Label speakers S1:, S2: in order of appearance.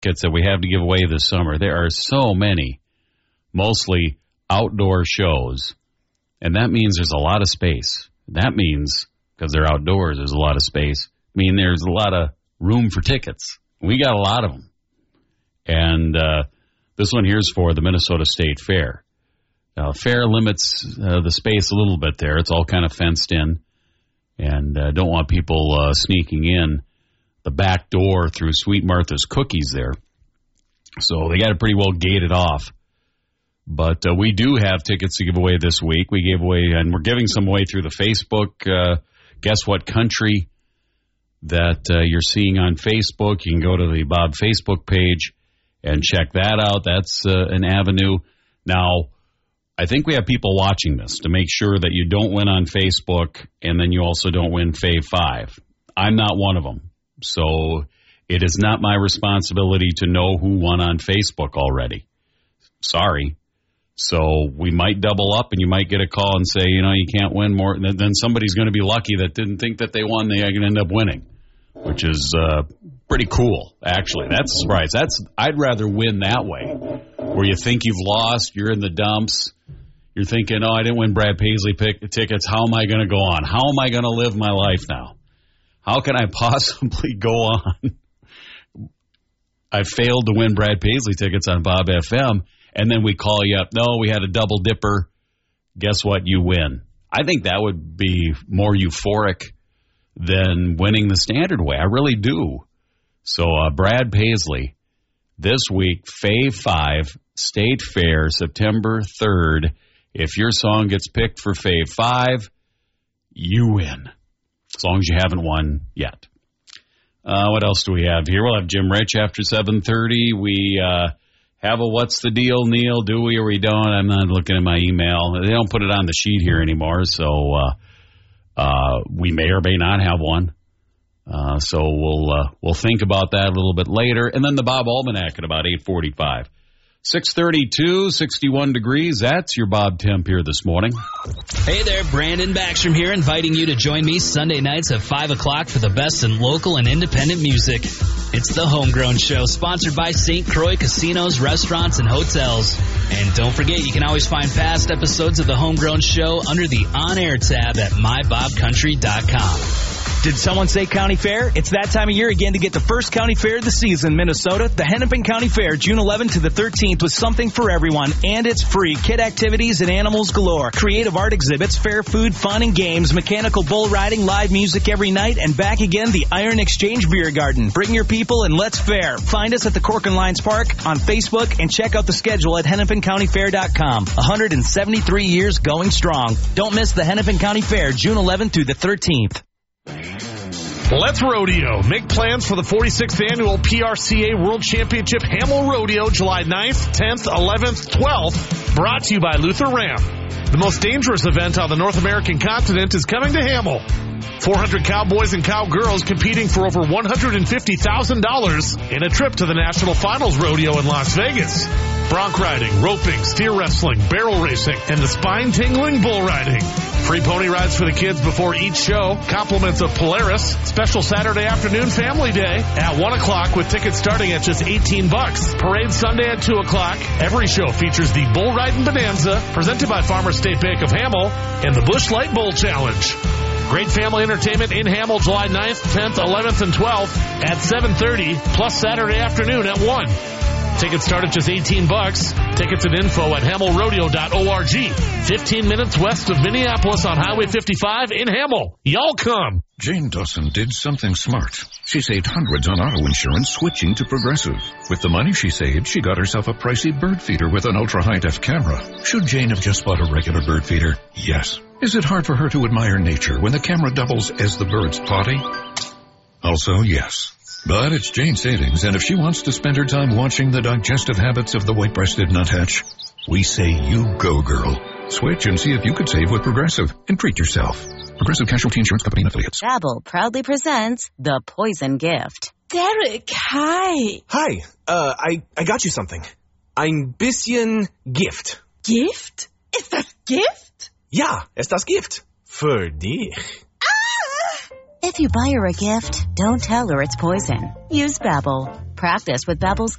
S1: tickets that we have to give away this summer. There are so many, mostly outdoor shows, and that means there's a lot of space. That means, because they're outdoors, there's a lot of space. I mean, there's a lot of room for tickets. We got a lot of them. And this one here is for the Minnesota State Fair. Now, fair limits the space a little bit there. It's all kind of fenced in, and don't want people sneaking in the back door through Sweet Martha's Cookies there. So they got it pretty well gated off. But we do have tickets to give away this week. We gave away, and we're giving some away through the Facebook. Guess what country that you're seeing on Facebook? You can go to the Bob Facebook page and check that out. That's an avenue. Now, I think we have people watching this to make sure that you don't win on Facebook and then you also don't win Fave 5. I'm not one of them. So it is not my responsibility to know who won on Facebook already. Sorry. So we might double up and you might get a call and say, you can't win more. Then somebody's going to be lucky that didn't think that they won. They're going to end up winning, which is pretty cool, actually. That's a surprise. I'd rather win that way, where you think you've lost, you're in the dumps. You're thinking, I didn't win Brad Paisley tickets. How am I going to go on? How am I going to live my life now? How can I possibly go on? I failed to win Brad Paisley tickets on Bob FM, and then we call you up. No, we had a double dipper. Guess what? You win. I think that would be more euphoric than winning the standard way. I really do. So Brad Paisley, this week, Fave 5, State Fair, September 3rd. If your song gets picked for Fave 5, you win, as long as you haven't won yet. What else do we have here? We'll have Jim Rich after 7:30. We have a What's the Deal, Neil? Do we or we don't? I'm not looking at my email. They don't put it on the sheet here anymore, so we may or may not have one. So we'll think about that a little bit later. And then the Bob Almanac at about 8:45. 6:32, 61 degrees. That's your Bob Temp here this morning.
S2: Hey there, Brandon Backstrom here, inviting you to join me Sunday nights at 5 o'clock for the best in local and independent music. It's the Homegrown Show, sponsored by St. Croix Casinos, Restaurants, and Hotels. And don't forget, you can always find past episodes of the Homegrown Show under the On-Air tab at mybobcountry.com.
S3: Did someone say county fair? It's that time of year again to get the first county fair of the season, Minnesota. The Hennepin County Fair, June 11th to the 13th, with something for everyone. And it's free. Kid activities and animals galore. Creative art exhibits, fair food, fun, and games. Mechanical bull riding, live music every night. And back again, the Iron Exchange Beer Garden. Bring your people and let's fair. Find us at the Cork and Lions Park on Facebook and check out the schedule at HennepinCountyFair.com. 173 years going strong. Don't miss the Hennepin County Fair, June 11th through the 13th.
S4: Let's Rodeo. Make plans for the 46th Annual PRCA World Championship Hamel Rodeo, July 9th, 10th, 11th, 12th. Brought to you by Luther Ram. The most dangerous event on the North American continent is coming to Hamel. 400 cowboys and cowgirls competing for over $150,000 in a trip to the National Finals Rodeo in Las Vegas. Bronc riding, roping, steer wrestling, barrel racing, and the spine-tingling bull riding. Free pony rides for the kids before each show. Compliments of Polaris. Special Saturday afternoon family day at 1 o'clock with tickets starting at just $18. Parade Sunday at 2 o'clock. Every show features the Bull Riding Bonanza presented by Farmers State Bank of Hamel and the Busch Light Bowl Challenge. Great family entertainment in Hamel July 9th, 10th, 11th, and 12th at 7:30, plus Saturday afternoon at 1. Tickets start at just $18. Tickets and info at hamelrodeo.org. 15 minutes west of Minneapolis on Highway 55 in Hamel. Y'all come.
S5: Jane Dawson did something smart. She saved hundreds on auto insurance switching to Progressive. With the money she saved, she got herself a pricey bird feeder with an ultra-high-def camera. Should Jane have just bought a regular bird feeder? Yes. Is it hard for her to admire nature when the camera doubles as the bird's potty? Also, yes. But it's Jane's savings, and if she wants to spend her time watching the digestive habits of the white-breasted nuthatch, we say you go, girl. Switch and see if you could save with Progressive and treat yourself. Progressive Casualty Insurance Company and Affiliates.
S6: Babbel proudly presents The Poison Gift.
S7: Derek, hi.
S8: Hi, I got you something. Ein bisschen Gift.
S7: Gift? Ist das Gift?
S8: Ja, ist das Gift. Für dich.
S7: Ah!
S6: If you buy her a gift, don't tell her it's poison. Use Babbel. Practice with Babbel's